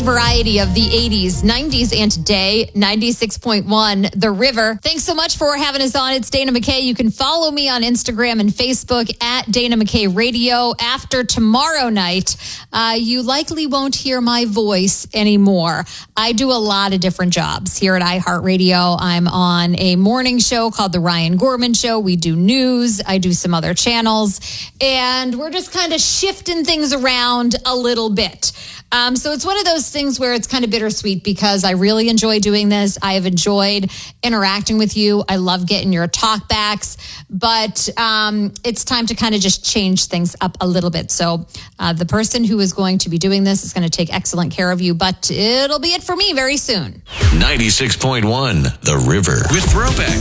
variety of the 80s, 90s, and today. 96.1 The River. Thanks so much for having us on. It's Dana McKay. You can follow me on Instagram and Facebook at Dana McKay Radio. After tomorrow night, you likely won't hear my voice anymore. I do a lot of different jobs here at iHeartRadio. I'm on a morning show called The Ryan Gorman Show. We do news. I do some other channels. And we're just kind of shifting things around a little bit. So it's one of those things where it's kind of bittersweet because I really enjoy doing this. I have enjoyed interacting with you. I love getting your talkbacks, but it's time to kind of just change things up a little bit. So the person who is going to be doing this is going to take excellent care of you, but it'll be it for me very soon. 96.1 The River with Throwback.